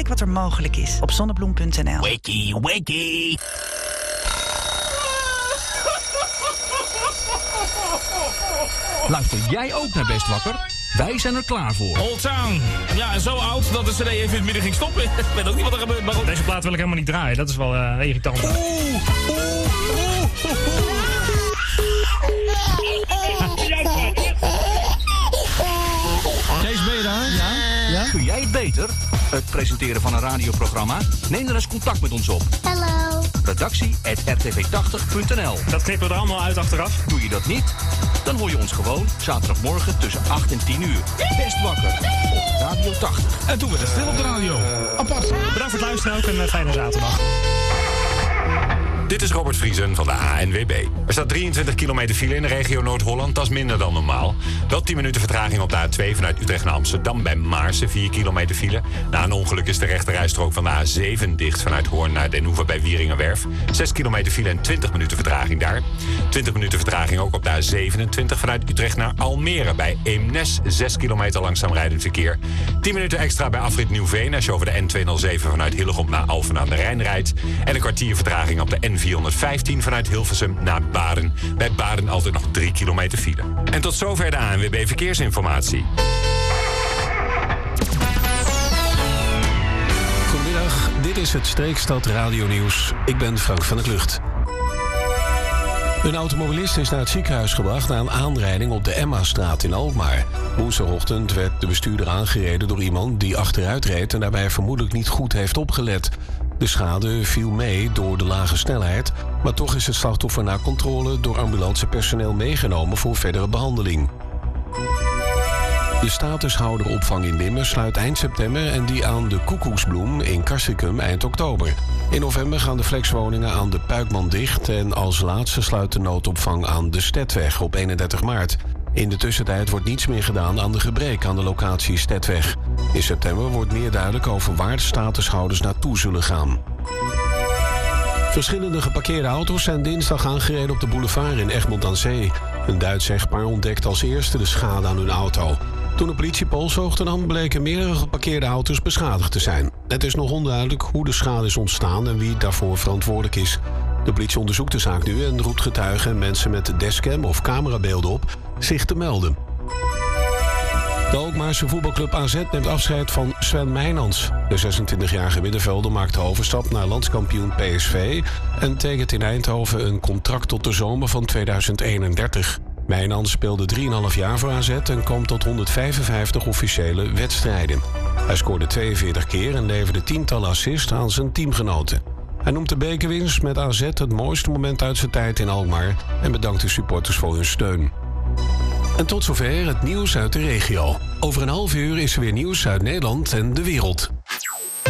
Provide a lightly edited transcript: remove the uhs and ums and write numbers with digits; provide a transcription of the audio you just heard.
Kijk wat er mogelijk is op zonnebloem.nl. Wakey, wakey. Luister jij ook naar Best Wakker? Wij zijn er klaar voor. Old Town. Ja, zo oud dat de CD even in het midden ging stoppen. Ik weet ook niet wat er gebeurt, maar goed. Deze plaat wil ik helemaal niet draaien. Dat is wel irritant. Kees, ben je daar? Ja? Kun jij het beter? Het presenteren van een radioprogramma? Neem dan eens contact met ons op. Hallo. Redactie@rtv80.nl. Dat knippen we er allemaal uit achteraf. Doe je dat niet? Dan hoor je ons gewoon zaterdagmorgen tussen 8 en 10 uur. Best Wakker op Radio 80. En toen werd het stil op de radio. Apart. Bedankt voor het luisteren ook en een fijne zaterdag. Dit is Robert Vriesen van de ANWB. Er staat 23 kilometer file in de regio Noord-Holland. Dat is minder dan normaal. Wel 10 minuten vertraging op de A2 vanuit Utrecht naar Amsterdam. Bij Maarsen 4 kilometer file. Na een ongeluk is de rechterrijstrook van de A7 dicht vanuit Hoorn naar Den Hoever bij Wieringerwerf. 6 kilometer file en 20 minuten vertraging daar. 20 minuten vertraging ook op de A27 vanuit Utrecht naar Almere. Bij Eemnes 6 kilometer langzaam rijdend verkeer. 10 minuten extra bij afrit Nieuwveen als je over de N207 vanuit Hillegom naar Alphen aan de Rijn rijdt. En een kwartier vertraging op de N415 vanuit Hilversum naar Baden. Bij Baden altijd nog 3 kilometer file. En tot zover de ANWB Verkeersinformatie. Goedemiddag, dit is het Streekstad Radio Nieuws. Ik ben Frank van der Klucht. Een automobilist is naar het ziekenhuis gebracht na een aanrijding op de Emmastraat in Alkmaar. Woensdagochtend werd de bestuurder aangereden door iemand die achteruit reed en daarbij vermoedelijk niet goed heeft opgelet. De schade viel mee door de lage snelheid, maar toch is het slachtoffer na controle door ambulancepersoneel meegenomen voor verdere behandeling. De statushouderopvang in Limmen sluit eind september en die aan de Koekoeksbloem in Castricum eind oktober. In november gaan de flexwoningen aan de Puikman dicht en als laatste sluit de noodopvang aan de Stedweg op 31 maart. In de tussentijd wordt niets meer gedaan aan de gebrek aan de locatie Stedweg. In september wordt meer duidelijk over waar de statushouders naartoe zullen gaan. Verschillende geparkeerde auto's zijn dinsdag aangereden op de boulevard in Egmond aan Zee. Een Duits echtpaar ontdekte als eerste de schade aan hun auto. Toen de politie polshoogte nam, bleken meerdere geparkeerde auto's beschadigd te zijn. Het is nog onduidelijk hoe de schade is ontstaan en wie daarvoor verantwoordelijk is. De politie onderzoekt de zaak nu en roept getuigen en mensen met dashcam of camerabeelden op zich te melden. De Alkmaarse voetbalclub AZ neemt afscheid van Sven Meijnans. De 26-jarige middenvelder maakt de overstap naar landskampioen PSV en tekent in Eindhoven een contract tot de zomer van 2031. Meijnans speelde 3,5 jaar voor AZ en kwam tot 155 officiële wedstrijden. Hij scoorde 42 keer en leverde tientallen assists aan zijn teamgenoten. Hij noemt de bekerwinst met AZ het mooiste moment uit zijn tijd in Alkmaar en bedankt de supporters voor hun steun. En tot zover het nieuws uit de regio. Over een half uur is er weer nieuws uit Nederland en de wereld.